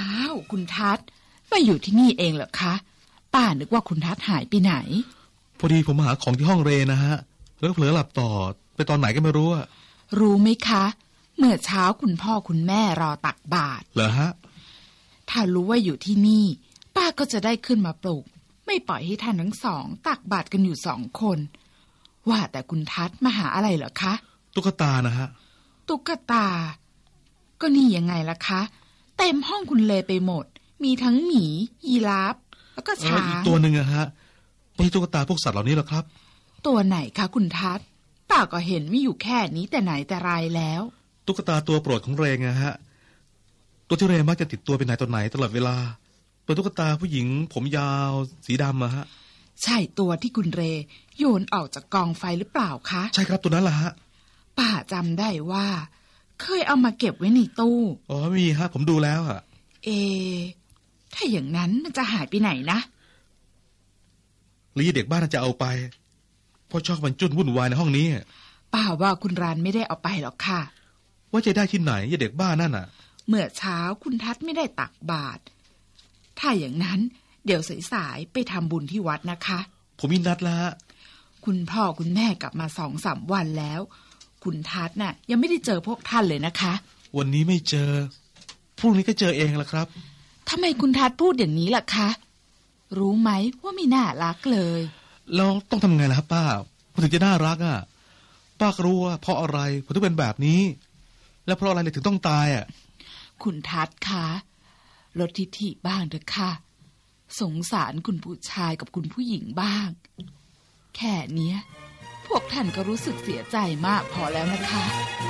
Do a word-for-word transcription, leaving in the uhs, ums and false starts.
าวคุณทัศน์มาอยู่ที่นี่เองเหรอคะป้านึกว่าคุณทัศน์หายไปไหนพอดีผมมาหาของที่ห้องเรนะฮะแล้วก็เผลอหลับต่อไปตอนไหนก็ไม่รู้อะรู้ไหมคะเมื่อเช้าคุณพ่อคุณแม่รอตักบาตรเหรอฮะถ้ารู้ว่าอยู่ที่นี่ป้าก็จะได้ขึ้นมาปลุกไม่ปล่อยให้ท่านทั้งสองตักบาตรกันอยู่สองคนว่าแต่คุณทัศน์มาหาอะไรเหรอคะตุ๊กตานะฮะตุ๊กตาก็นี่ยังไงล่ะคะเต็มห้องคุณเลไปหมดมีทั้งหมียีราฟแล้วก็ช้างอีกตัวหนึ่งอะฮะไม่ใช่ตุ๊กตาพวกสัตว์เหล่านี้หรอครับตัวไหนคะคุณทัศน์ป้าก็เห็นไม่อยู่แค่นี้แต่ไหนแต่ไรแล้วตุ๊กตาตัวโปรดของเรไงฮะตัวที่เรมักจะติดตัวไปไหนตอนไหนตลอดเวลาเป็นตุ๊กตาผู้หญิงผมยาวสีดำอะฮะใช่ตัวที่คุณเรโยนออกจากกองไฟหรือเปล่าคะใช่ครับตัวนั้นแหละฮะป้าจำได้ว่าเคยเอามาเก็บไว้ในตู้อ๋อมีฮะผมดูแล้วอะเอถ้าอย่างนั้นมันจะหายไปไหนนะหรือเด็กบ้านน่าจะเอาไปเพราะชอบมันจุ้นวุ่นวายในห้องนี้ป้าว่าคุณรันไม่ได้เอาไปหรอกค่ะว่าจะได้ที่ไหนยายเด็กบ้านนั่นน่ะเมื่อเช้าคุณทัศน์ไม่ได้ตักบาตรถ้าอย่างนั้นเดี๋ยวสายๆไปทำบุญที่วัดนะคะผมมีนัดแล้วคุณพ่อคุณแม่กลับมาสองสามวันแล้วคุณทัศน์น่ะยังไม่ได้เจอพวกท่านเลยนะคะวันนี้ไม่เจอพรุ่งนี้ก็เจอเองละครับทำไมคุณทัศน์พูดอย่างนี้ล่ะคะรู้ไหมว่าไม่น่ารักเลยเราต้องทำไงล่ะครับป้าผมถึงจะน่ารักอ่ะป้าก็รู้ว่าเพราะอะไรผมถึงเป็นแบบนี้แล้วเพราะอะไรเลยถึงต้องตายอ่ะคุณทัศน์คะลดทิฐิบ้างเถอะค่ะสงสารคุณผู้ชายกับคุณผู้หญิงบ้างแค่เนี้ยพวกท่านก็รู้สึกเสียใจมากพอแล้วนะคะ